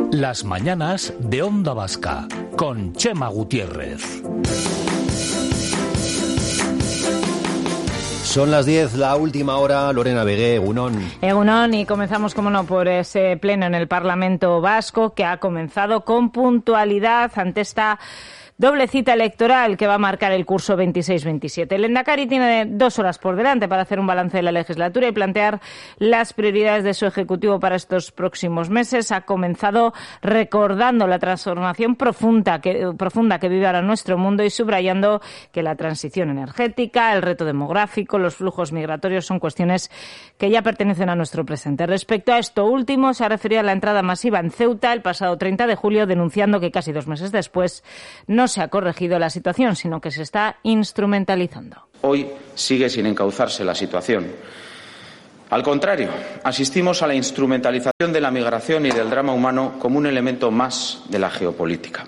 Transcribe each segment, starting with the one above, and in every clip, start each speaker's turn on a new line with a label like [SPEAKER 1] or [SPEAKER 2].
[SPEAKER 1] Las mañanas de Onda Vasca, con Chema Gutiérrez.
[SPEAKER 2] Son las 10, la última hora. Lorena Vegué, Egunon.
[SPEAKER 3] Egunon, y comenzamos, como no, por ese pleno en el Parlamento Vasco que ha comenzado con puntualidad ante esta doble cita electoral que va a marcar el curso 26-27. El Lehendakari tiene 2 horas por delante para hacer un balance de la legislatura y plantear las prioridades de su Ejecutivo para estos próximos meses. Ha comenzado recordando la transformación profunda que vive ahora nuestro mundo y subrayando que la transición energética, el reto demográfico, los flujos migratorios son cuestiones que ya pertenecen a nuestro presente. Respecto a esto último, se ha referido a la entrada masiva en Ceuta el pasado 30 de julio, denunciando que casi 2 meses después no se ha corregido la situación, sino que se está instrumentalizando.
[SPEAKER 4] Hoy sigue sin encauzarse la situación. Al contrario, asistimos a la instrumentalización de la migración y del drama humano como un elemento más de la geopolítica.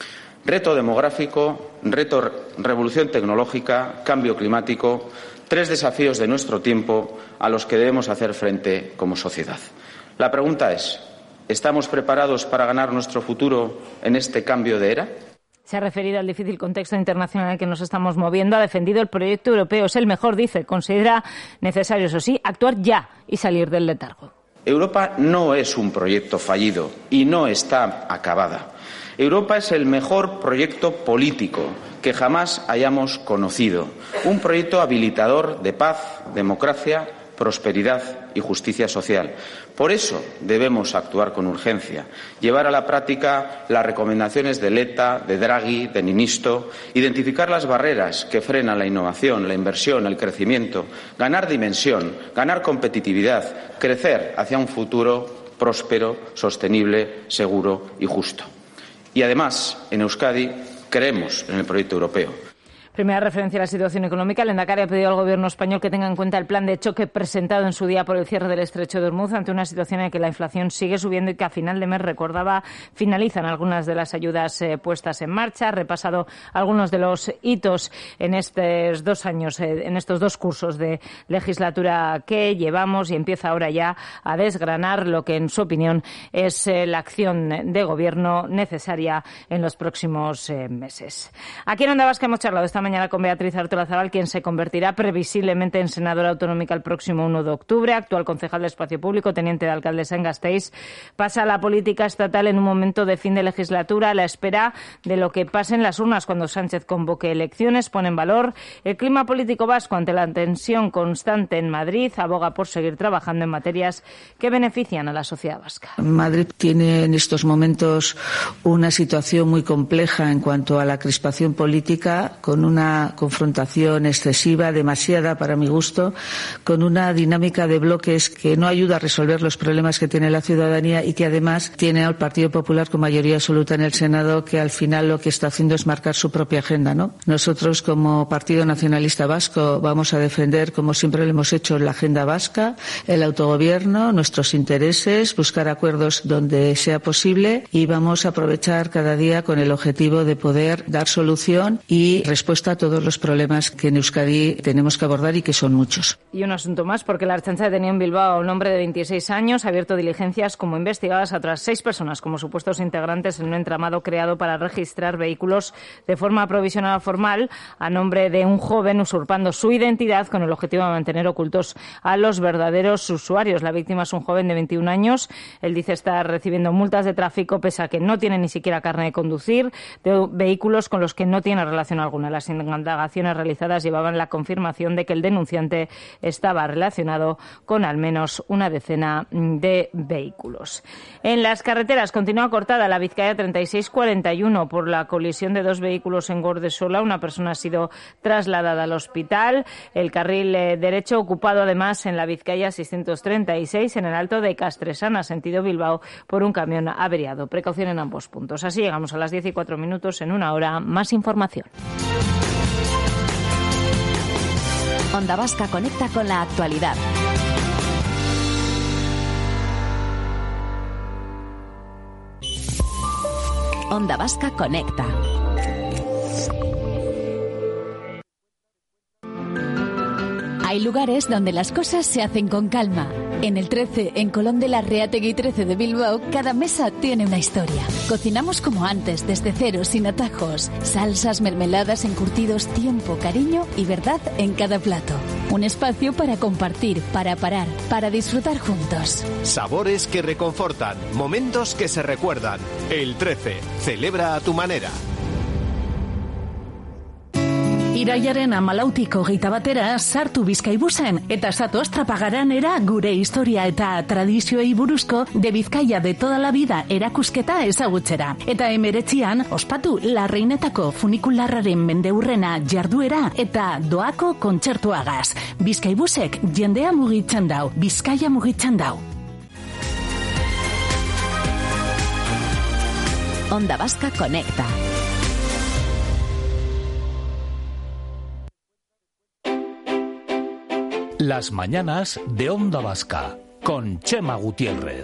[SPEAKER 4] Reto demográfico, revolución tecnológica, cambio climático, 3 desafíos de nuestro tiempo a los que debemos hacer frente como sociedad. La pregunta es, ¿estamos preparados para ganar nuestro futuro en este cambio de era?
[SPEAKER 3] Se ha referido al difícil contexto internacional en el que nos estamos moviendo, ha defendido el proyecto europeo, es el mejor, dice, considera necesario, eso sí, actuar ya y salir del letargo.
[SPEAKER 4] Europa no es un proyecto fallido y no está acabada. Europa es el mejor proyecto político que jamás hayamos conocido, un proyecto habilitador de paz, democracia, prosperidad y justicia social. Por eso debemos actuar con urgencia, llevar a la práctica las recomendaciones de Letta, de Draghi, de Ninisto, identificar las barreras que frenan la innovación, la inversión, el crecimiento, ganar dimensión, ganar competitividad, crecer hacia un futuro próspero, sostenible, seguro y justo. Y además, en Euskadi, creemos en el proyecto europeo.
[SPEAKER 3] Primera referencia a la situación económica. El Lehendakari ha pedido al Gobierno español que tenga en cuenta el plan de choque presentado en su día por el cierre del Estrecho de Ormuz ante una situación en la que la inflación sigue subiendo y que a final de mes, recordaba, finalizan algunas de las ayudas puestas en marcha. Ha repasado algunos de los hitos en estos 2 años, en estos 2 cursos de legislatura que llevamos y empieza ahora ya a desgranar lo que, en su opinión, es la acción de Gobierno necesaria en los próximos meses. Aquí en Onda Vasca hemos charlado esta mañana con Beatriz Artolazabal, quien se convertirá previsiblemente en senadora autonómica el próximo 1 de octubre, actual concejal de Espacio Público, teniente de alcaldesa en Gasteiz. Pasa a la política estatal en un momento de fin de legislatura, a la espera de lo que pase en las urnas cuando Sánchez convoque elecciones. Pone en valor el clima político vasco ante la tensión constante en Madrid. Aboga por seguir trabajando en materias que benefician a la sociedad vasca.
[SPEAKER 5] Madrid tiene en estos momentos una situación muy compleja en cuanto a la crispación política, con una confrontación excesiva, demasiada para mi gusto, con una dinámica de bloques que no ayuda a resolver los problemas que tiene la ciudadanía y que además tiene al Partido Popular con mayoría absoluta en el Senado, que al final lo que está haciendo es marcar su propia agenda, ¿no? Nosotros, como Partido Nacionalista Vasco, vamos a defender, como siempre lo hemos hecho, la agenda vasca, el autogobierno, nuestros intereses, buscar acuerdos donde sea posible y vamos a aprovechar cada día con el objetivo de poder dar solución y respuesta a todos los problemas que en Euskadi tenemos que abordar y que son muchos.
[SPEAKER 3] Y un asunto más, porque la Ertzaintza detenía en Bilbao a un hombre de 26 años, ha abierto diligencias como investigadas a otras 6 personas como supuestos integrantes en un entramado creado para registrar vehículos de forma provisional o formal a nombre de un joven, usurpando su identidad con el objetivo de mantener ocultos a los verdaderos usuarios. La víctima es un joven de 21 años. Él dice estar recibiendo multas de tráfico pese a que no tiene ni siquiera carnet de conducir, de vehículos con los que no tiene relación alguna. Las indagaciones realizadas llevaban la confirmación de que el denunciante estaba relacionado con al menos una decena de vehículos. En las carreteras continúa cortada la Vizcaya 3641 por la colisión de 2 vehículos en Gordesola. Una persona ha sido trasladada al hospital. El carril derecho ocupado además en la Vizcaya 636 en el Alto de Castresana, sentido Bilbao, por un camión averiado. Precaución en ambos puntos. Así llegamos a las 10:04. En una hora, más información.
[SPEAKER 6] Onda Vasca conecta con la actualidad. Onda Vasca conecta. Hay lugares donde las cosas se hacen con calma. En el 13, en Colón de la Reategui 13 de Bilbao, cada mesa tiene una historia. Cocinamos como antes, desde cero, sin atajos. Salsas, mermeladas, encurtidos, tiempo, cariño y verdad en cada plato. Un espacio para compartir, para parar, para disfrutar juntos.
[SPEAKER 7] Sabores que reconfortan, momentos que se recuerdan. El 13, celebra a tu manera.
[SPEAKER 8] Iraiaren 14 hogeita batera sartu Bizkaibusen eta zatoz Trapagaranera gure historia eta tradizioei buruzko de Bizkaia de toda la vida erakusketa ezagutzera. Eta 19an ospatu Larreinetako funikularraren mendeurrena jarduera eta doako kontzertuagaz. Bizkaibusek jendea mugitzen dau, Bizkaia mugitzen dau.
[SPEAKER 6] Onda Vasca Conecta.
[SPEAKER 1] Las mañanas de Onda Vasca, con Chema Gutiérrez.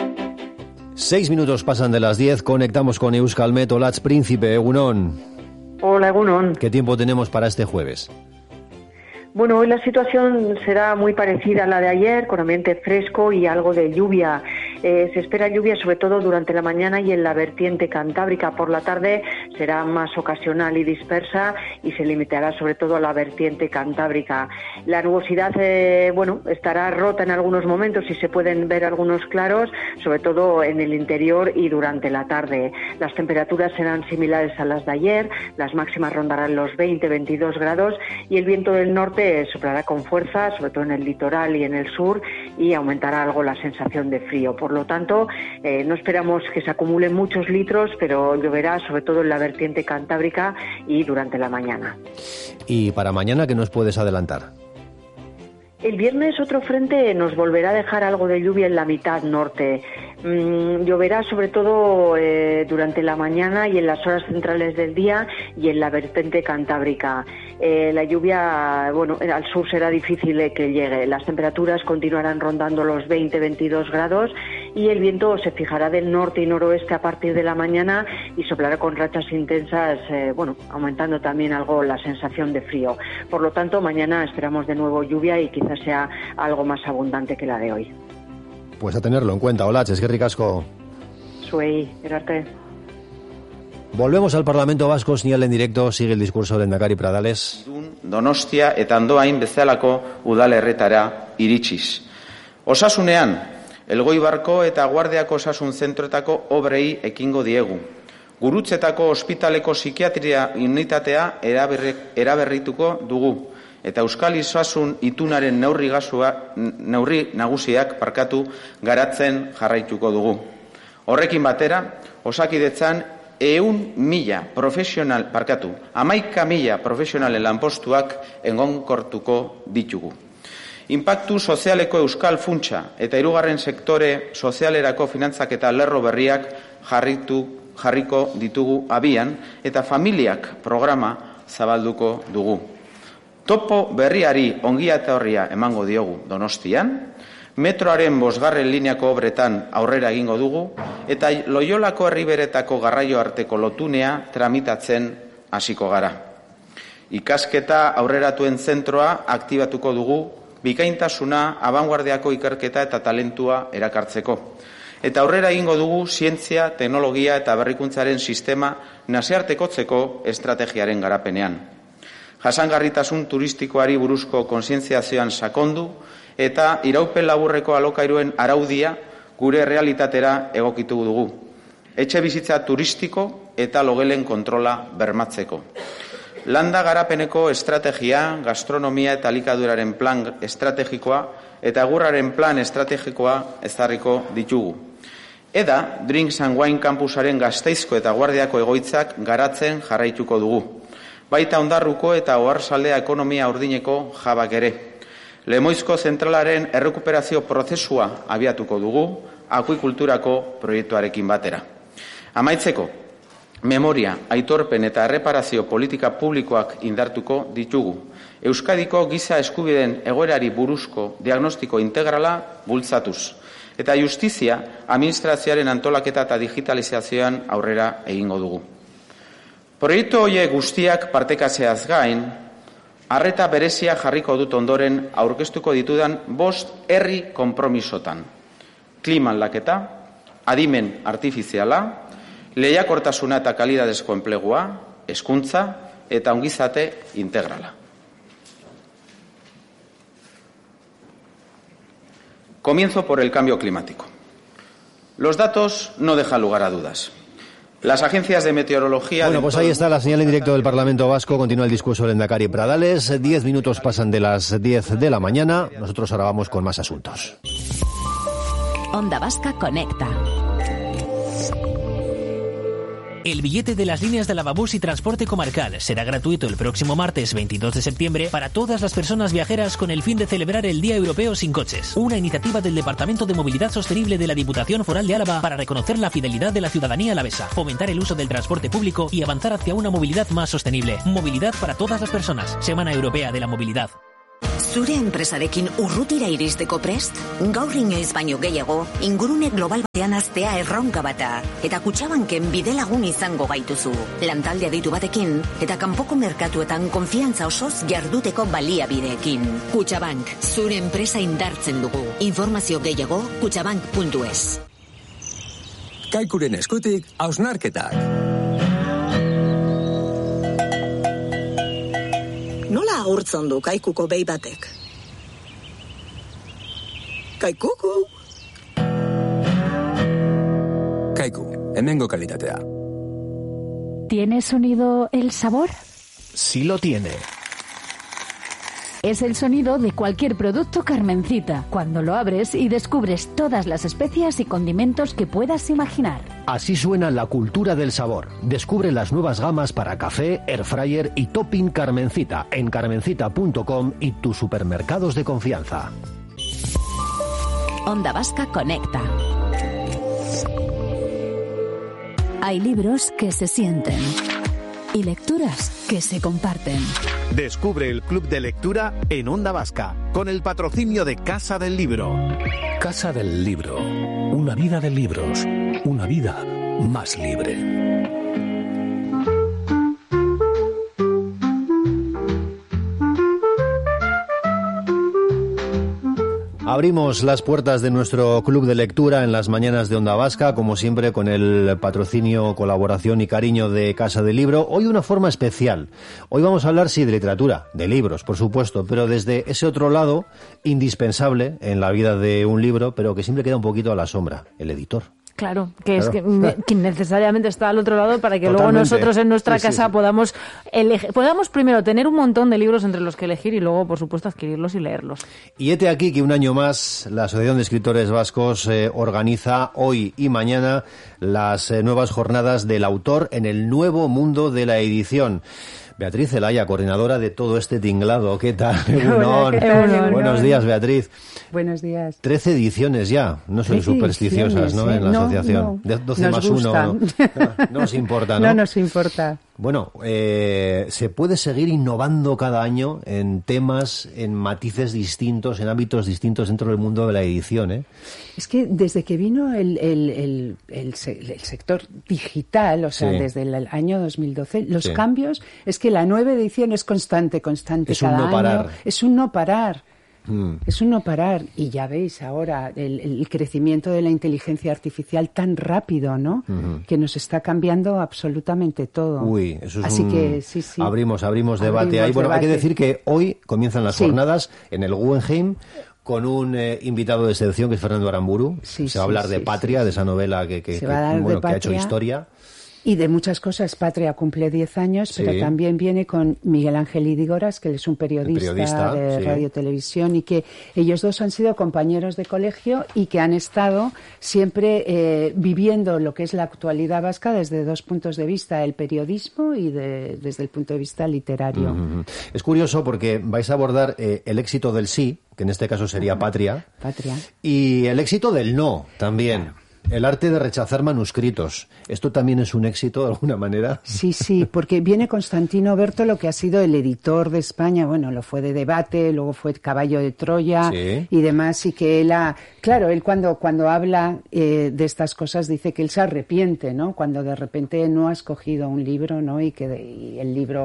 [SPEAKER 2] 6 minutos pasan de las 10, conectamos con Euskalmet. Olatz Príncipe, Egunon.
[SPEAKER 9] Hola, Egunon.
[SPEAKER 2] ¿Qué tiempo tenemos para este jueves?
[SPEAKER 9] Bueno, hoy la situación será muy parecida a la de ayer, con ambiente fresco y algo de lluvia. Se espera lluvia sobre todo durante la mañana y en la vertiente cantábrica. Por la tarde será más ocasional y dispersa y se limitará sobre todo a la vertiente cantábrica. La nubosidad, estará rota en algunos momentos y se pueden ver algunos claros, sobre todo en el interior y durante la tarde. Las temperaturas serán similares a las de ayer, las máximas rondarán los 20-22 grados y el viento del norte soplará con fuerza, sobre todo en el litoral y en el sur, y aumentará algo la sensación de frío. Por lo tanto, no esperamos que se acumulen muchos litros, pero lloverá sobre todo en la vertiente cantábrica y durante la mañana.
[SPEAKER 2] ¿Y para mañana qué nos puedes adelantar?
[SPEAKER 9] El viernes otro frente nos volverá a dejar algo de lluvia en la mitad norte. Lloverá sobre todo durante la mañana y en las horas centrales del día y en la vertiente cantábrica. La lluvia, al sur será difícil que llegue. Las temperaturas continuarán rondando los 20-22 grados y el viento se fijará del norte y noroeste a partir de la mañana y soplará con rachas intensas, aumentando también algo la sensación de frío. Por lo tanto, mañana esperamos de nuevo lluvia y quizás sea algo más abundante que la de hoy.
[SPEAKER 2] Pues a tenerlo en cuenta. Olatz, eskerrik asko.
[SPEAKER 9] Zuei, erarte.
[SPEAKER 2] Volvemos al Parlamento Vasco, señal en directo, sigue el discurso de Lehendakari Pradales.
[SPEAKER 4] Donostia eta Andoain bezalako udalerretara iritsiz. Osasunean, Elgoibarko eta Guardiako osasun zentroetako obrei ekingo diegu. Gurutzetako ospitaleko psikiatria unitatea eraberrituko dugu. Eta Euskal Osasun itunaren neurri nagusiak garatzen jarraituko dugu. Horrekin batera, Osakidetzan 11.000 profesionalen lanpostuak egonkortuko ditugu. Inpaktu sozialeko Euskal Funtsa eta hirugarren sektore sozialerako finantzaketa lerro berriak jarriko ditugu abian eta familiak programa zabalduko dugu. Topo berriari ongiatorria emango diogu Donostian, metroaren 5. lineako obretan aurrera egingo dugu, eta Loiolako herriberetako garraio arteko lotunea tramitatzen hasiko gara. Ikasketa aurreratuen zentroa aktibatuko dugu, bikaintasuna, abanguardiako ikerketa eta talentua erakartzeko. Eta aurrera egingo dugu zientzia, teknologia eta berrikuntzaren sistema nazioartekotzeko estrategiaren garapenean. Jasangarritasun turistikoari buruzko kontzientziazioan sakondu eta iraupen laburreko alokairuen araudia gure realitatera egokitu dugu. Etxe bizitza turistiko eta logelen kontrola bermatzeko. Landa garapeneko estrategia, gastronomia eta elikaduraren plan estrategikoa eta egurraren plan estrategikoa ezarriko ditugu. Eda, Drinks and Wine Campusaren Gasteizko eta Guardiako egoitzak garatzen jarraituko dugu. Baita Ondarruko eta Oarsaldea ekonomia urdineko jabak ere. Lemoizko zentralaren errekuperazio prozesua abiatuko dugu, akuikulturako proiektuarekin batera. Amaitzeko, memoria, aitorpen eta erreparazio politika publikoak indartuko ditugu. Euskadiko giza eskubideen egoerari buruzko diagnostiko integrala bultzatuz. Eta justizia, administrazioaren antolaketa eta digitalizazioan aurrera egingo dugu. Proiektu horiek guztiak partekatzeaz gain, Arreta berezia jarriko dut ondoren aurkeztuko ditudan 5 herri konpromisotan. Klima aldaketa, adimen artifiziala, lehiakortasuna eta kalidadezko enplegua, hezkuntza eta ongizate integrala. Comienzo por el cambio climático. Los datos no dejan lugar a dudas. Las agencias de meteorología...
[SPEAKER 2] Bueno, pues ahí está la señal en directo del Parlamento Vasco. Continúa el discurso del Lehendakari Pradales. 10 minutos pasan de las 10 de la mañana. Nosotros ahora vamos con más asuntos.
[SPEAKER 6] Onda Vasca Conecta.
[SPEAKER 10] El billete de las líneas de Lavabús y transporte comarcal será gratuito el próximo martes 22 de septiembre para todas las personas viajeras con el fin de celebrar el Día Europeo sin Coches, una iniciativa del Departamento de Movilidad Sostenible de la Diputación Foral de Álava para reconocer la fidelidad de la ciudadanía alavesa, fomentar el uso del transporte público y avanzar hacia una movilidad más sostenible. Movilidad para todas las personas. Semana Europea de la Movilidad.
[SPEAKER 11] Zure enpresarekin urrutira iristeko prest? Gaur inoiz baino gehiago, ingurune global batean aztea erronka bata. Eta Kutxabanken bidelagun izango gaituzu. Lantaldea deitu batekin, eta kanpoko merkatuetan konfiantza osoz jarduteko baliabideekin. Kutxabank, zure enpresa indartzen dugu. Informazio gehiago, kutxabank.es.
[SPEAKER 12] Kaikuren eskutik, hausnarketak.
[SPEAKER 13] Nola agurtzen du kaikuko behi batek? Kaikuku!
[SPEAKER 12] Kaiku, hemengo kalitatea.
[SPEAKER 8] ¿Tiene sonido el sabor?
[SPEAKER 1] Sí lo tiene.
[SPEAKER 8] Es el sonido de cualquier producto Carmencita, cuando lo abres y descubres todas las especias y condimentos que puedas imaginar.
[SPEAKER 1] Así suena la cultura del sabor. Descubre las nuevas gamas para café, airfryer y topping Carmencita en carmencita.com y tus supermercados de confianza.
[SPEAKER 6] Onda Vasca Conecta. Hay libros que se sienten y lecturas que se comparten.
[SPEAKER 7] Descubre el Club de Lectura en Onda Vasca, con el patrocinio de Casa del Libro.
[SPEAKER 1] Casa del Libro. Una vida de libros. Una vida más libre.
[SPEAKER 2] Abrimos las puertas de nuestro club de lectura en las mañanas de Onda Vasca, como siempre con el patrocinio, colaboración y cariño de Casa del Libro. Hoy una forma especial. Hoy vamos a hablar, sí, de literatura, de libros, por supuesto, pero desde ese otro lado, indispensable en la vida de un libro, pero que siempre queda un poquito a la sombra, el editor.
[SPEAKER 3] Claro, que es que necesariamente está al otro lado para que Totalmente. Luego nosotros en nuestra casa podamos primero tener un montón de libros entre los que elegir y luego, por supuesto, adquirirlos y leerlos.
[SPEAKER 2] Y hete aquí que un año más la Asociación de Escritores Vascos organiza hoy y mañana las nuevas jornadas del autor en el nuevo mundo de la edición. Beatriz Zelaya, coordinadora de todo este tinglado. ¿Qué tal? Buenos días, Beatriz.
[SPEAKER 14] Buenos días.
[SPEAKER 2] 13 ediciones ya. No soy supersticiosas, ¿no? En la asociación.
[SPEAKER 14] No.
[SPEAKER 2] 12 más 1. No nos importa, ¿no?
[SPEAKER 14] No nos importa.
[SPEAKER 2] Bueno, se puede seguir innovando cada año en temas, en matices distintos, en ámbitos distintos dentro del mundo de la edición, ¿eh?
[SPEAKER 14] Es que desde que vino el sector digital, o sea, desde el año 2012, los cambios, es que la nueva edición es constante
[SPEAKER 2] es
[SPEAKER 14] cada
[SPEAKER 2] un no parar.
[SPEAKER 14] año. Es un no parar. Es un no parar. Y ya veis ahora el crecimiento de la inteligencia artificial tan rápido, ¿no? Que nos está cambiando absolutamente todo.
[SPEAKER 2] Uy, eso es
[SPEAKER 14] Así que sí.
[SPEAKER 2] Abrimos debate ahí. Bueno, hay que decir que hoy comienzan las jornadas en el Guggenheim con un invitado de excepción que es Fernando Aramburu. Se va a hablar de Patria, de esa novela que ha hecho historia.
[SPEAKER 14] Y de muchas cosas. Patria cumple 10 años, pero también viene con Miguel Ángel Idigoras, que él es un periodista de radio televisión, y que ellos dos han sido compañeros de colegio y que han estado siempre viviendo lo que es la actualidad vasca desde dos puntos de vista, el periodismo y desde el punto de vista literario.
[SPEAKER 2] Es curioso porque vais a abordar el éxito del sí, que en este caso sería Patria, y el éxito del no también. El arte de rechazar manuscritos. ¿Esto también es un éxito de alguna manera?
[SPEAKER 14] Sí, porque viene Constantino Bertolo, que ha sido el editor de España, bueno, lo fue de Debate, luego fue Caballo de Troya y demás, y que él él cuando habla de estas cosas dice que él se arrepiente, ¿no? Cuando de repente no ha escogido un libro, ¿no? Y el libro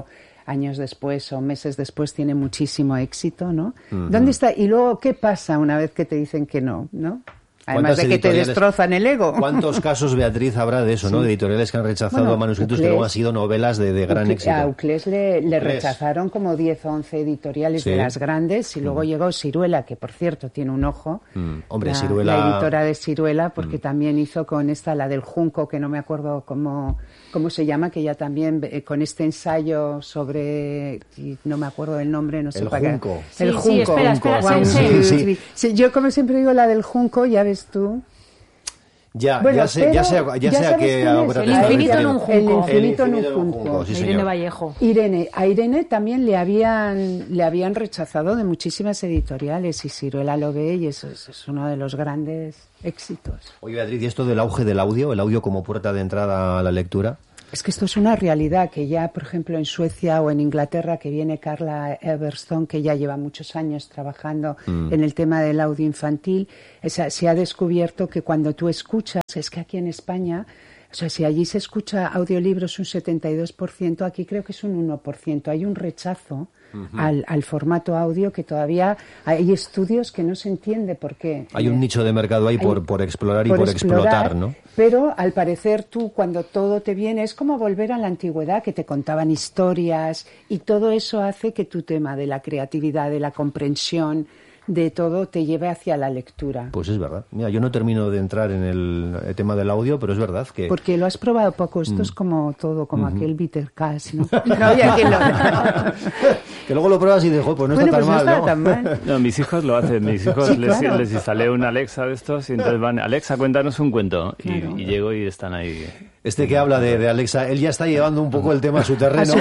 [SPEAKER 14] años después o meses después tiene muchísimo éxito, ¿no? ¿Dónde está? Y luego, ¿qué pasa una vez que te dicen que no, ¿no? Además de que te destrozan el ego.
[SPEAKER 2] ¿Cuántos casos, Beatriz, habrá de eso, ¿no? De editoriales que han rechazado manuscritos que luego han sido novelas de gran éxito.
[SPEAKER 14] A Uclés le rechazaron como 10 o 11 editoriales de las grandes y luego llegó Siruela, que por cierto tiene un ojo.
[SPEAKER 2] Hombre, Siruela...
[SPEAKER 14] La editora de Siruela, porque también hizo con esta, la del Junco, que no me acuerdo cómo se llama, que ya también con este ensayo sobre... No me acuerdo del nombre, no sé para qué.
[SPEAKER 2] El Junco.
[SPEAKER 14] El Junco.
[SPEAKER 3] Espera.
[SPEAKER 14] Sí, yo como siempre digo la del Junco, ya ves tú.
[SPEAKER 2] Ya sé a qué obra.
[SPEAKER 3] El infinito en un junco.
[SPEAKER 14] El infinito en un junco.
[SPEAKER 2] Sí,
[SPEAKER 3] Irene Vallejo.
[SPEAKER 14] A Irene también le habían rechazado de muchísimas editoriales y Siruela lo ve y eso es uno de los grandes éxitos.
[SPEAKER 2] Oye, Beatriz, ¿y esto del auge del audio, el audio como puerta de entrada a la lectura?
[SPEAKER 14] Es que esto es una realidad que ya, por ejemplo, en Suecia o en Inglaterra, que viene Carla Everstone, que ya lleva muchos años trabajando en el tema del audio infantil, se ha descubierto que cuando tú escuchas, es que aquí en España, o sea, si allí se escucha audiolibros un 72%, aquí creo que es un 1%. Hay un rechazo al formato audio que todavía hay estudios que no se entiende por qué.
[SPEAKER 2] Hay un nicho de mercado ahí por explorar y por explotar, ¿no?
[SPEAKER 14] Pero al parecer tú, cuando todo te viene, es como volver a la antigüedad, que te contaban historias y todo eso hace que tu tema de la creatividad, de la comprensión, de todo te lleve hacia la lectura.
[SPEAKER 2] Pues es verdad. Mira, yo no termino de entrar en el tema del audio, pero es verdad que...
[SPEAKER 14] Porque lo has probado poco. Esto es como todo, como aquel Bitter Cash, ¿no? No había quien lo...
[SPEAKER 2] Que luego lo pruebas y dices, pues no está tan mal.
[SPEAKER 15] No, mis hijos lo hacen. Mis hijos les instalé un Alexa de estos y entonces van, Alexa, cuéntanos un cuento. Y llego y están ahí...
[SPEAKER 2] Este que habla de Alexa, él ya está llevando un poco el tema a su terreno.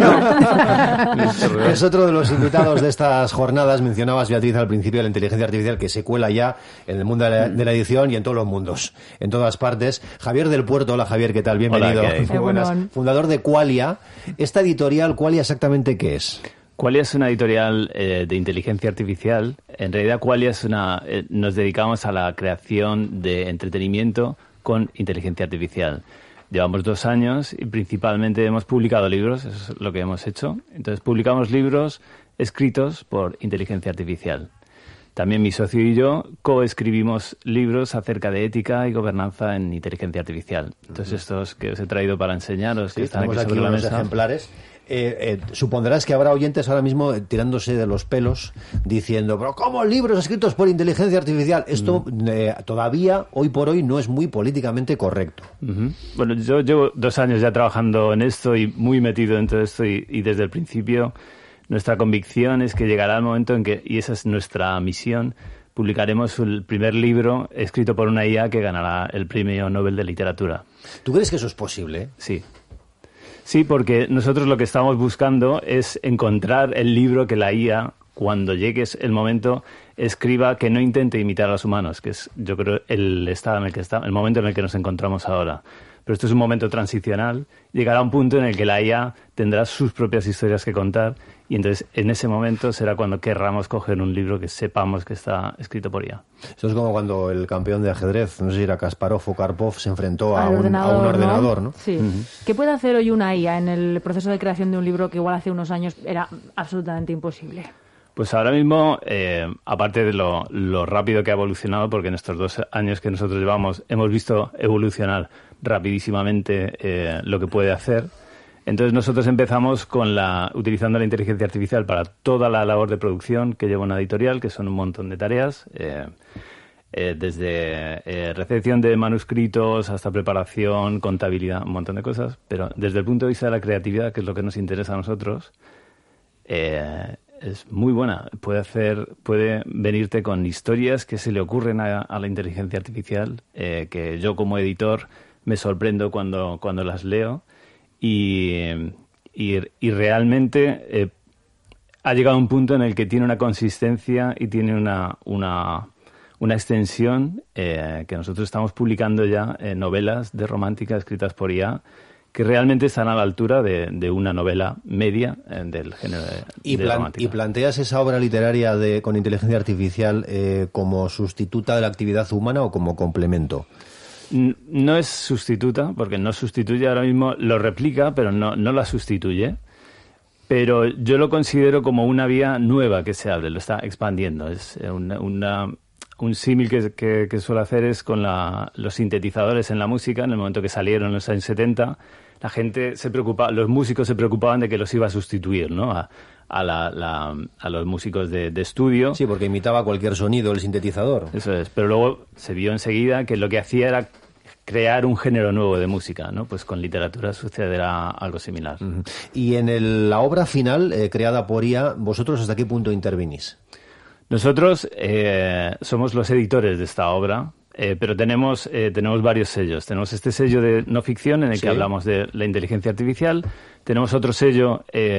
[SPEAKER 2] Es otro de los invitados de estas jornadas. Mencionabas, Beatriz, al principio de la inteligencia artificial, que se cuela ya en el mundo de la edición y en todos los mundos, en todas partes. Javier del Puerto. Hola, Javier, ¿qué tal? Bienvenido.
[SPEAKER 15] Hola,
[SPEAKER 2] muy buenas. Fundador de Qualia. Esta editorial, Qualia, ¿exactamente qué es?
[SPEAKER 15] Qualia es una editorial de inteligencia artificial. En realidad, Qualia es nos dedicamos a la creación de entretenimiento con inteligencia artificial. Llevamos 2 años y principalmente hemos publicado libros, eso es lo que hemos hecho. Entonces publicamos libros escritos por inteligencia artificial. También mi socio y yo coescribimos libros acerca de ética y gobernanza en inteligencia artificial. Entonces estos que os he traído para enseñaros, que están aquí sobre la mesa.
[SPEAKER 2] Ejemplares. Supondrás que habrá oyentes ahora mismo tirándose de los pelos diciendo, pero ¿cómo libros escritos por inteligencia artificial? Esto todavía, hoy por hoy, no es muy políticamente correcto.
[SPEAKER 15] Bueno, yo llevo 2 años ya trabajando en esto y muy metido en todo esto y desde el principio nuestra convicción es que llegará el momento en que, y esa es nuestra misión, publicaremos el primer libro escrito por una IA que ganará el Premio Nobel de Literatura.
[SPEAKER 2] ¿Tú crees que eso es posible?
[SPEAKER 15] Sí. Sí, porque nosotros lo que estamos buscando es encontrar el libro que la IA, cuando llegue el momento, escriba, que no intente imitar a los humanos, que es, yo creo, el momento en el que nos encontramos ahora. Pero esto es un momento transicional. Llegará un punto en el que la IA tendrá sus propias historias que contar y entonces en ese momento será cuando querramos coger un libro que sepamos que está escrito por IA.
[SPEAKER 2] Esto es como cuando el campeón de ajedrez, no sé si era Kasparov o Karpov, se enfrentó a un ordenador, ¿no?
[SPEAKER 3] Sí. ¿Qué puede hacer hoy una IA en el proceso de creación de un libro que igual hace unos años era absolutamente imposible?
[SPEAKER 15] Pues ahora mismo, aparte de lo rápido que ha evolucionado, porque en estos 2 años que nosotros llevamos hemos visto evolucionar rapidísimamente lo que puede hacer. Entonces nosotros empezamos utilizando la inteligencia artificial para toda la labor de producción que lleva una editorial, que son un montón de tareas, desde recepción de manuscritos hasta preparación, contabilidad, un montón de cosas. Pero desde el punto de vista de la creatividad, que es lo que nos interesa a nosotros, es muy buena. Puede venirte con historias que se le ocurren a la inteligencia artificial, que yo como editor me sorprendo cuando las leo y realmente ha llegado a un punto en el que tiene una consistencia y tiene una extensión que nosotros estamos publicando ya novelas de romántica escritas por IA que realmente están a la altura de una novela media del género de romántica.
[SPEAKER 2] ¿Y planteas esa obra literaria con inteligencia artificial como sustituta de la actividad humana o como complemento?
[SPEAKER 15] No es sustituta, porque no sustituye ahora mismo, lo replica, pero no la sustituye. pero yo lo considero como una vía nueva que se abre, lo está expandiendo. Es un símil que suelo hacer es con los sintetizadores en la música. En el momento que salieron en los años 70, la gente se preocupaba, los músicos se preocupaban de que los iba a sustituir, ¿no? A los músicos de estudio.
[SPEAKER 2] Sí, porque imitaba cualquier sonido el sintetizador.
[SPEAKER 15] Eso es, pero luego se vio enseguida que lo que hacía era crear un género nuevo de música, ¿no? Pues con literatura sucederá algo similar.
[SPEAKER 2] Uh-huh. Y en la obra final, creada por IA, ¿vosotros hasta qué punto intervenís?
[SPEAKER 15] Nosotros somos los editores de esta obra, pero tenemos varios sellos. Tenemos este sello de no ficción en el que hablamos de la inteligencia artificial. Tenemos otro sello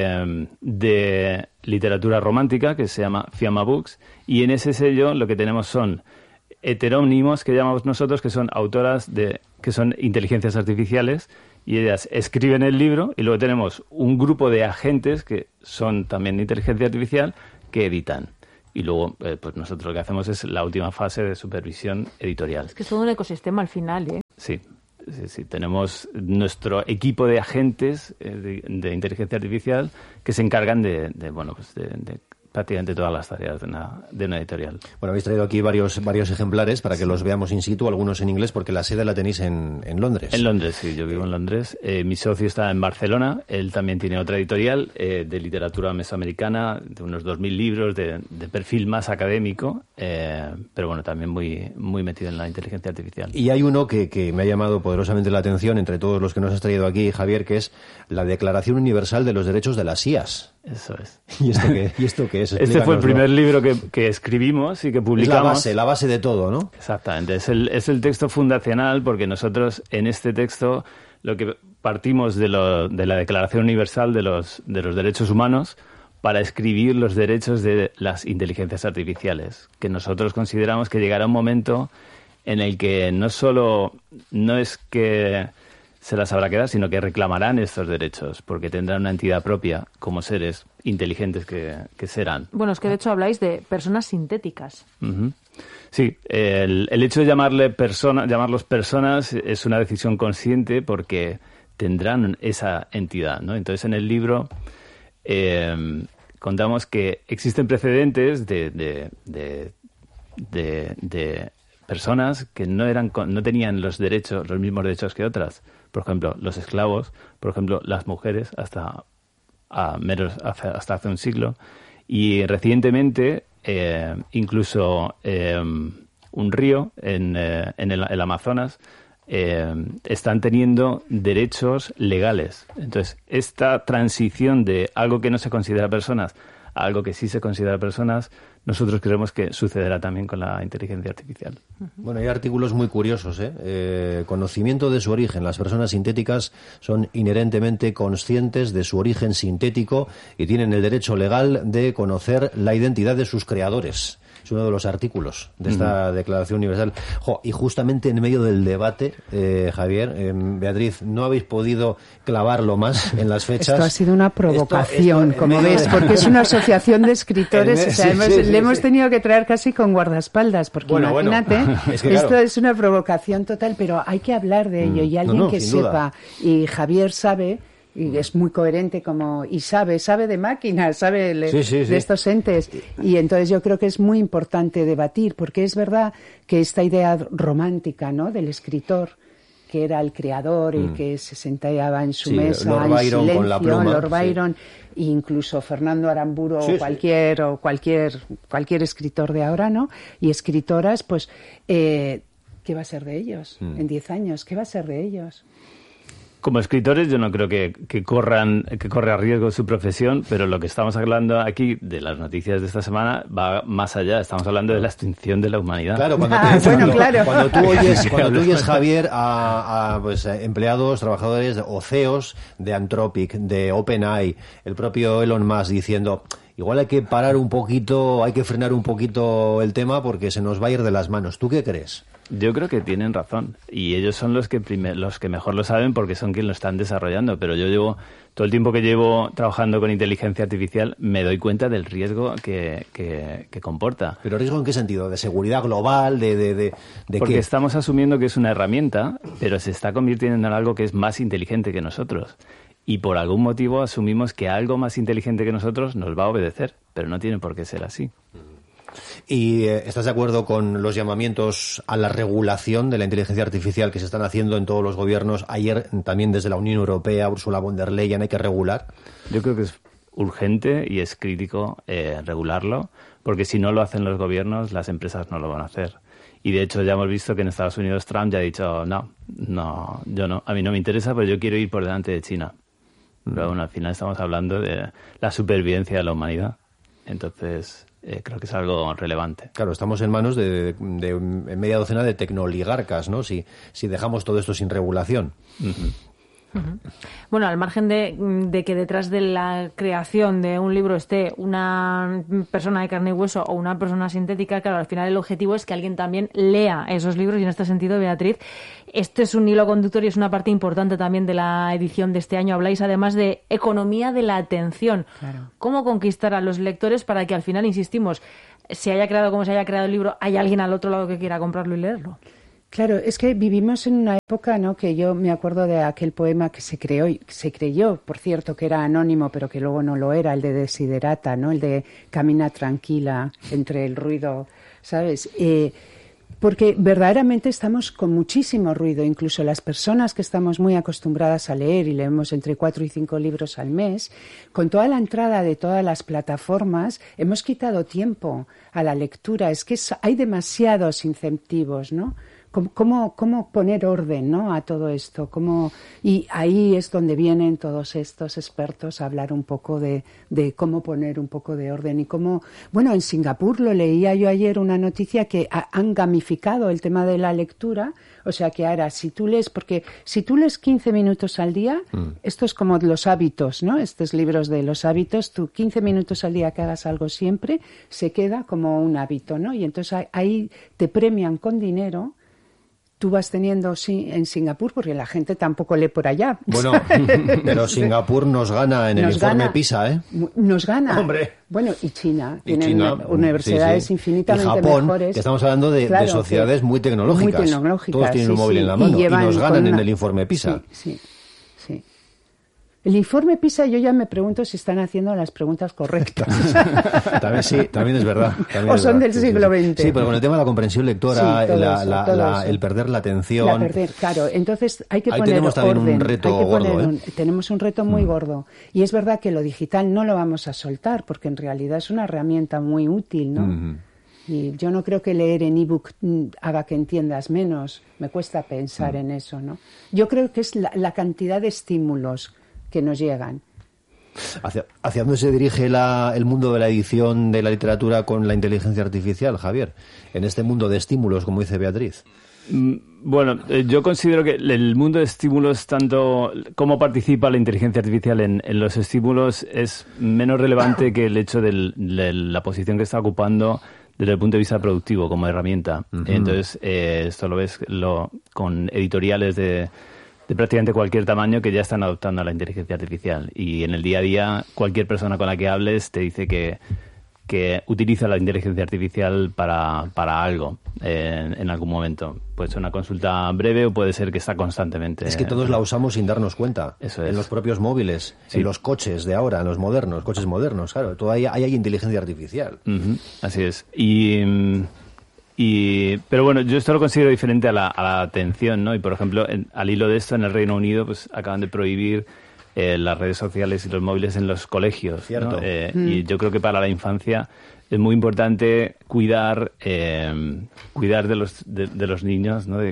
[SPEAKER 15] de literatura romántica que se llama Fiamma Books. Y en ese sello lo que tenemos son heterónimos, que llamamos nosotros, que son autoras que son inteligencias artificiales, y ellas escriben el libro, y luego tenemos un grupo de agentes que son también inteligencia artificial que editan. Y luego, pues nosotros lo que hacemos es la última fase de supervisión editorial.
[SPEAKER 3] Es que es todo un ecosistema al final, ¿eh?
[SPEAKER 15] Sí. Tenemos nuestro equipo de agentes de inteligencia artificial que se encargan de prácticamente todas las tareas de una editorial.
[SPEAKER 2] Bueno, habéis traído aquí varios ejemplares para que los veamos in situ, algunos en inglés, porque la sede la tenéis en Londres.
[SPEAKER 15] En Londres, sí, yo vivo en Londres. Mi socio está en Barcelona, él también tiene otra editorial de literatura mesoamericana, de unos 2.000 libros, de perfil más académico, pero bueno, también muy, muy metido en la inteligencia artificial.
[SPEAKER 2] Y hay uno que me ha llamado poderosamente la atención entre todos los que nos has traído aquí, Javier, que es la Declaración Universal de los Derechos de las IAs.
[SPEAKER 15] Eso es.
[SPEAKER 2] ¿Y esto qué es?
[SPEAKER 15] Este fue el primer libro que escribimos y que publicamos.
[SPEAKER 2] Es la base de todo, ¿no?
[SPEAKER 15] Exactamente. Es el texto fundacional, porque nosotros en este texto lo que partimos de la Declaración Universal de los Derechos Humanos para escribir los derechos de las inteligencias artificiales, que nosotros consideramos que llegará un momento en el que no es que se las habrá que dar, sino que reclamarán estos derechos, porque tendrán una entidad propia como seres inteligentes que serán.
[SPEAKER 3] Bueno, es que de hecho habláis de personas sintéticas.
[SPEAKER 15] Uh-huh. Sí, el hecho de llamarlos personas es una decisión consciente porque tendrán esa entidad, ¿no? Entonces, en el libro contamos que existen precedentes de personas que no tenían los mismos derechos que otras. Por ejemplo, los esclavos, por ejemplo, las mujeres hasta hace un siglo. Y recientemente, incluso un río en el Amazonas están teniendo derechos legales. Entonces, esta transición de algo que no se considera personas a algo que sí se considera personas, nosotros creemos que sucederá también con la inteligencia artificial.
[SPEAKER 2] Bueno, hay artículos muy curiosos, conocimiento de su origen. Las personas sintéticas son inherentemente conscientes de su origen sintético y tienen el derecho legal de conocer la identidad de sus creadores. Es uno de los artículos de esta Declaración Universal. Y justamente en medio del debate, Javier, Beatriz, no habéis podido clavarlo más en las fechas.
[SPEAKER 14] Esto ha sido una provocación, como ves, porque es una asociación de escritores. Le hemos tenido que traer casi con guardaespaldas, porque imagínate, es que, esto es una provocación total, pero hay que hablar de ello. Y alguien que sepa, y Javier sabe, y es muy coherente y sabe de máquinas, sabe de estos entes, y entonces yo creo que es muy importante debatir, porque es verdad que esta idea romántica, ¿no?, del escritor, que era el creador, el que se sentaba en su mesa
[SPEAKER 2] Lord
[SPEAKER 14] en
[SPEAKER 2] Byron
[SPEAKER 14] silencio,
[SPEAKER 2] con la pluma,
[SPEAKER 14] Lord Byron, incluso Fernando Aramburu o cualquier escritor de ahora, ¿no?, y escritoras, pues ¿qué va a ser de ellos en 10 años? ¿Qué va a ser de ellos?
[SPEAKER 15] Como escritores yo no creo que corra a riesgo su profesión, pero lo que estamos hablando aquí de las noticias de esta semana va más allá. Estamos hablando de la extinción de la humanidad.
[SPEAKER 2] Claro, cuando tú oyes, Javier, a empleados, trabajadores o CEOs de Anthropic, de OpenAI, el propio Elon Musk diciendo, igual hay que parar un poquito, hay que frenar un poquito el tema porque se nos va a ir de las manos. ¿Tú qué crees?
[SPEAKER 15] Yo creo que tienen razón y ellos son los que mejor lo saben porque son quienes lo están desarrollando, pero yo todo el tiempo que llevo trabajando con inteligencia artificial me doy cuenta del riesgo que comporta.
[SPEAKER 2] ¿Pero riesgo en qué sentido? ¿De seguridad global? ¿De
[SPEAKER 15] porque
[SPEAKER 2] qué?
[SPEAKER 15] Estamos asumiendo que es una herramienta, pero se está convirtiendo en algo que es más inteligente que nosotros. y por algún motivo asumimos que algo más inteligente que nosotros nos va a obedecer, pero no tiene por qué ser así.
[SPEAKER 2] ¿Y estás de acuerdo con los llamamientos a la regulación de la inteligencia artificial que se están haciendo en todos los gobiernos? Ayer también desde la Unión Europea, Ursula von der Leyen, hay que regular.
[SPEAKER 15] Yo creo que es urgente y es crítico regularlo, porque si no lo hacen los gobiernos, las empresas no lo van a hacer. Y de hecho ya hemos visto que en Estados Unidos Trump ya ha dicho, no, yo no, a mí no me interesa, pero yo quiero ir por delante de China. Pero bueno, al final estamos hablando de la supervivencia de la humanidad. Entonces, creo que es algo relevante.
[SPEAKER 2] Claro, estamos en manos de media docena de tecnoligarcas, ¿no? Si dejamos todo esto sin regulación.
[SPEAKER 3] Bueno, al margen de que detrás de la creación de un libro esté una persona de carne y hueso o una persona sintética, claro, al final el objetivo es que alguien también lea esos libros y en este sentido, Beatriz, este es un hilo conductor y es una parte importante también de la edición de este año. Habláis además de economía de la atención. Claro. ¿Cómo conquistar a los lectores para que al final, insistimos, se haya creado como se haya creado el libro, hay alguien al otro lado que quiera comprarlo y leerlo?
[SPEAKER 14] Claro, es que vivimos en una época, ¿no?, que yo me acuerdo de aquel poema que se creyó, por cierto, que era anónimo, pero que luego no lo era, el de Desiderata, ¿no?, el de Camina tranquila entre el ruido, ¿sabes? Porque verdaderamente estamos con muchísimo ruido, incluso las personas que estamos muy acostumbradas a leer y leemos entre 4 y 5 libros al mes, con toda la entrada de todas las plataformas hemos quitado tiempo a la lectura. Es que hay demasiados incentivos, ¿no? ¿Cómo poner orden, ¿no?, a todo esto? Y ahí es donde vienen todos estos expertos a hablar un poco de cómo poner un poco de orden y cómo... Bueno, en Singapur lo leía yo ayer una noticia que han gamificado el tema de la lectura, o sea que ahora porque si tú lees 15 minutos al día, esto es como los hábitos, ¿no? Estos libros de los hábitos, tú 15 minutos al día que hagas algo siempre, se queda como un hábito, ¿no? Y entonces ahí te premian con dinero. Tú vas teniendo en Singapur, porque la gente tampoco lee por allá.
[SPEAKER 2] Bueno, pero Singapur nos gana en el informe PISA, ¿eh?
[SPEAKER 14] Nos gana.
[SPEAKER 2] ¡Hombre!
[SPEAKER 14] Bueno, y China. Tienen universidades infinitamente
[SPEAKER 2] y Japón,
[SPEAKER 14] mejores.
[SPEAKER 2] Que estamos hablando de sociedades muy tecnológicas.
[SPEAKER 14] Muy tecnológicas.
[SPEAKER 2] Todos tienen un móvil en la mano y nos ganan en el informe PISA.
[SPEAKER 14] Sí. El informe PISA, yo ya me pregunto si están haciendo las preguntas correctas.
[SPEAKER 2] También es verdad.
[SPEAKER 14] O son del siglo XX.
[SPEAKER 2] Sí, pero con el tema de la comprensión lectora, el perder la atención...
[SPEAKER 14] Claro. Entonces hay que
[SPEAKER 2] ahí
[SPEAKER 14] poner
[SPEAKER 2] tenemos
[SPEAKER 14] orden.
[SPEAKER 2] También un reto gordo,
[SPEAKER 14] tenemos un reto muy gordo. Y es verdad que lo digital no lo vamos a soltar, porque en realidad es una herramienta muy útil, ¿no? Y yo no creo que leer en ebook haga que entiendas menos. Me cuesta pensar en eso, ¿no? Yo creo que es la cantidad de estímulos que nos llegan.
[SPEAKER 2] ¿Hacia dónde se dirige el mundo de la edición de la literatura con la inteligencia artificial, Javier? En este mundo de estímulos, como dice Beatriz.
[SPEAKER 15] Bueno, yo considero que el mundo de estímulos, tanto cómo participa la inteligencia artificial en los estímulos, es menos relevante que el hecho de la posición que está ocupando desde el punto de vista productivo como herramienta. Entonces, esto lo ves con editoriales de prácticamente cualquier tamaño que ya están adoptando a la inteligencia artificial. Y en el día a día, cualquier persona con la que hables te dice que utiliza la inteligencia artificial para algo en algún momento. Puede ser una consulta breve o puede ser que está constantemente...
[SPEAKER 2] Es que todos la usamos sin darnos cuenta.
[SPEAKER 15] Eso es.
[SPEAKER 2] En los propios móviles, en los coches de ahora, en los coches modernos, claro. Todo hay inteligencia artificial.
[SPEAKER 15] Así es. Pero bueno, yo esto lo considero diferente a la atención, ¿no? Y por ejemplo, al hilo de esto, en el Reino Unido, pues acaban de prohibir las redes sociales y los móviles en los colegios.
[SPEAKER 2] Cierto.
[SPEAKER 15] ¿No? Y yo creo que para la infancia es muy importante cuidar de los niños, ¿no?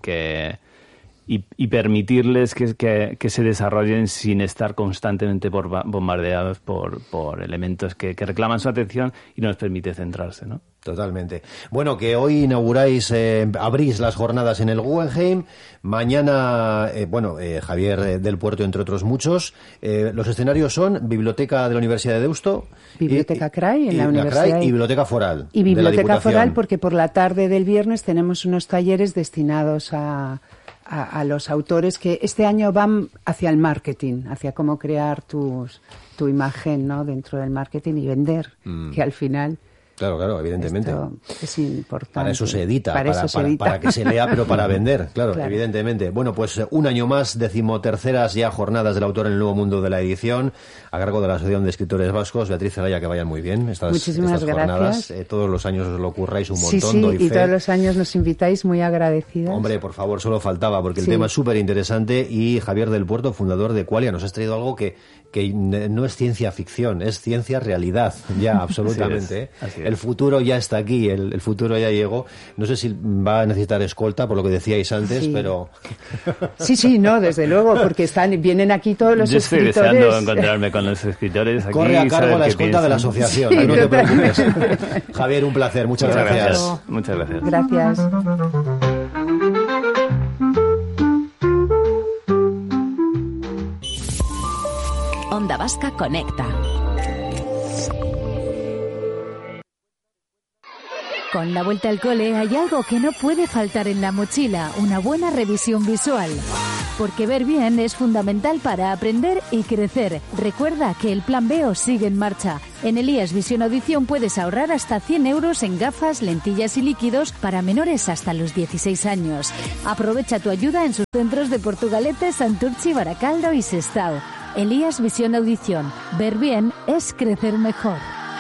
[SPEAKER 15] Y permitirles que se desarrollen sin estar constantemente bombardeados por elementos que reclaman su atención y no les permite centrarse, ¿no?
[SPEAKER 2] Totalmente. Bueno, que hoy abrís las jornadas en el Guggenheim. Mañana, Javier del Puerto, entre otros muchos. Los escenarios son Biblioteca de la Universidad de Deusto.
[SPEAKER 14] Biblioteca CRAI en la Universidad.
[SPEAKER 2] Y Biblioteca Foral.
[SPEAKER 14] Y Biblioteca Foral, porque por la tarde del viernes tenemos unos talleres destinados a los autores que este año van hacia el marketing, hacia cómo crear tu imagen, ¿no?, dentro del marketing y vender, que al final...
[SPEAKER 2] Claro, evidentemente.
[SPEAKER 14] Esto es importante.
[SPEAKER 2] Para eso se edita,
[SPEAKER 14] para
[SPEAKER 2] que se lea, pero para vender, claro, evidentemente. Bueno, pues un año más, 13ª ya jornadas del autor en el nuevo mundo de la edición, a cargo de la Asociación de Escritores Vascos. Beatriz Zelaya, que vayan muy bien
[SPEAKER 14] Muchísimas
[SPEAKER 2] estas jornadas.
[SPEAKER 14] Gracias.
[SPEAKER 2] Todos los años os lo curráis un montón,
[SPEAKER 14] sí,
[SPEAKER 2] doy fe.
[SPEAKER 14] Y todos los años nos invitáis, muy agradecidas.
[SPEAKER 2] Hombre, por favor, solo faltaba, porque el tema es súper interesante. Y Javier del Puerto, fundador de Qualia, nos has traído algo que no es ciencia ficción, es ciencia realidad, ya, absolutamente.
[SPEAKER 15] Así es.
[SPEAKER 2] El futuro ya está aquí, el futuro ya llegó. No sé si va a necesitar escolta, por lo que decíais antes, pero...
[SPEAKER 14] Sí, no, desde luego, porque vienen aquí todos los escritores.
[SPEAKER 15] Yo estoy deseando encontrarme con los escritores aquí.
[SPEAKER 2] Corre a cargo la escolta de la asociación, no te preocupes. Javier, un placer, muchas gracias.
[SPEAKER 15] Muchas gracias.
[SPEAKER 14] Gracias.
[SPEAKER 6] Onda Vasca Conecta. Con la vuelta al cole hay algo que no puede faltar en la mochila, una buena revisión visual. Porque ver bien es fundamental para aprender y crecer. Recuerda que el Plan B sigue en marcha. En Elías Visión Audición puedes ahorrar hasta 100 euros en gafas, lentillas y líquidos para menores hasta los 16 años. Aprovecha tu ayuda en sus centros de Portugalete, Santurchi, Baracaldo y Sestao. Elías Visión Audición. Ver bien es crecer mejor.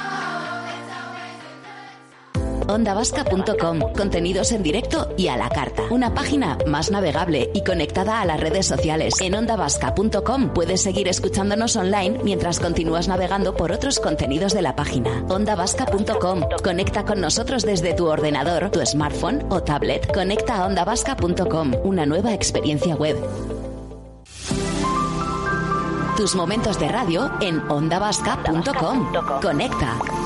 [SPEAKER 6] ondavasca.com. Contenidos en directo y a la carta. Una página más navegable y conectada a las redes sociales. En ondavasca.com puedes seguir escuchándonos online mientras continúas navegando por otros contenidos de la página. ondavasca.com. Conecta con nosotros desde tu ordenador, tu smartphone o tablet. Conecta a ondavasca.com. Una nueva experiencia web. Tus momentos de radio en ondavasca.com. Conecta.